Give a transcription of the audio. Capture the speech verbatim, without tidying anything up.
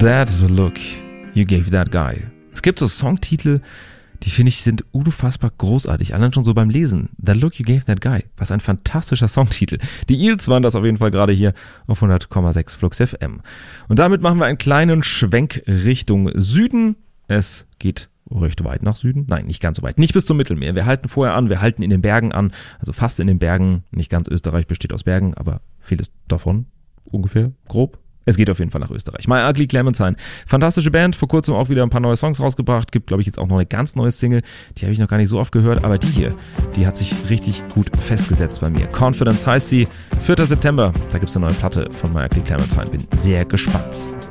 That Look You Gave That Guy. Es gibt so Songtitel, die finde ich sind unfassbar großartig. Allein schon so beim Lesen. That Look You Gave That Guy. Was ein fantastischer Songtitel. Die Eels waren das auf jeden Fall gerade hier auf hundert Komma sechs Flux F M. Und damit machen wir einen kleinen Schwenk Richtung Süden. Es geht recht weit nach Süden. Nein, nicht ganz so weit. Nicht bis zum Mittelmeer. Wir halten vorher an. Wir halten in den Bergen an. Also fast in den Bergen. Nicht ganz Österreich besteht aus Bergen, aber vieles davon. Ungefähr, grob. Es geht auf jeden Fall nach Österreich. My Ugly Clementine. Fantastische Band. Vor kurzem auch wieder ein paar neue Songs rausgebracht. Gibt, glaube ich, jetzt auch noch eine ganz neue Single. Die habe ich noch gar nicht so oft gehört. Aber die hier, die hat sich richtig gut festgesetzt bei mir. Confidence heißt sie. vierter September. Da gibt es eine neue Platte von My Ugly Clementine. Bin sehr gespannt.